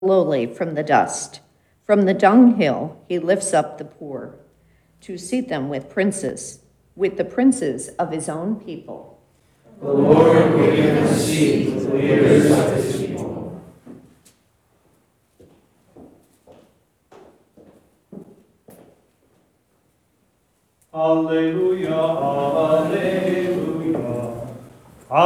lowly from the dust. From the dunghill he lifts up the poor, to seat them with the princes of his own people. The Lord will give him a seat with the leaders of his people. Alleluia, alleluia.